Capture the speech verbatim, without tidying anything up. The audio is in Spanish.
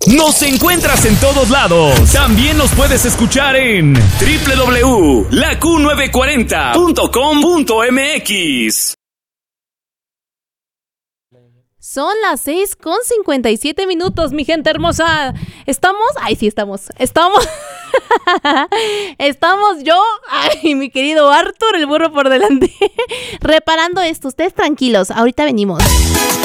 Nos encuentras en todos lados. También nos puedes escuchar en doble u doble u doble u punto la q novecientos cuarenta punto com punto m x. Son las seis con cincuenta y siete minutos, mi gente hermosa. ¿Estamos? Ay, sí, estamos. Estamos. Estamos yo, ay, mi querido Arthur, el burro por delante, reparando esto. Ustedes tranquilos, ahorita venimos.